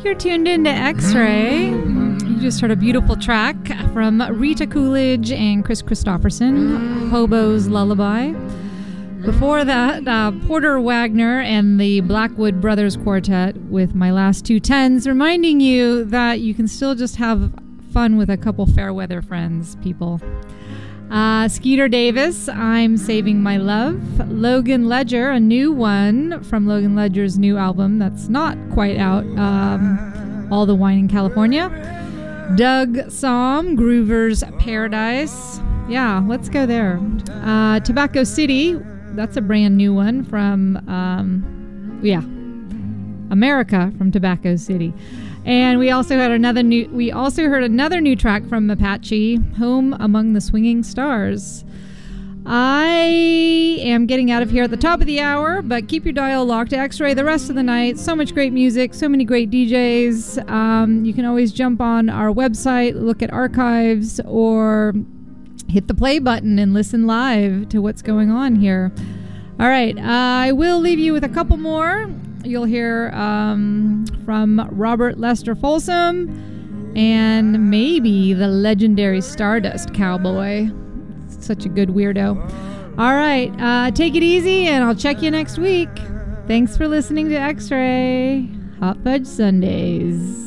You're tuned into X-Ray. You just heard a beautiful track from Rita Coolidge and Chris Christopherson, Hobo's Lullaby. Before that, Porter Wagner and the Blackwood Brothers Quartet with My Last Two Tens, reminding you that you can still just have fun with a couple fair weather friends, people. Skeeter Davis, I'm Saving My Love. Logan Ledger, a new one from Logan Ledger's new album that's not quite out, All the Wine in California. Doug Somm, Groover's Paradise. Yeah, let's go there. Tobacco City, that's a brand new one from, America from Tobacco City. And we also heard another new track from Apache, Home Among the Swinging Stars. I am getting out of here at the top of the hour, but keep your dial locked to X-Ray the rest of the night. So much great music, so many great DJs. You can always jump on our website, look at archives, or hit the play button and listen live to what's going on here. All right, I will leave you with a couple more. You'll hear from Robert Lester Folsom and maybe the legendary Stardust Cowboy. Such a good weirdo. All right, take it easy, and I'll check you next week. Thanks for listening to X-Ray Hot Fudge Sundays.